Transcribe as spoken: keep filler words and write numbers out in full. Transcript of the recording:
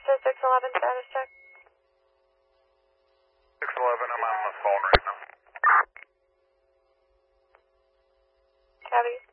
to six eleven status check. six eleven, I'm on the phone right now. Copy.